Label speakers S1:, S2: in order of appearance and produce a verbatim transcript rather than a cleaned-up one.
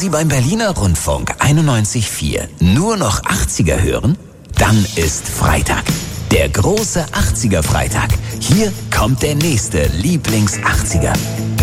S1: Sie beim Berliner Rundfunk einundneunzig Komma vier nur noch achtziger hören? Dann ist Freitag. Der große achtziger Freitag. Hier kommt der nächste Lieblings-achtziger.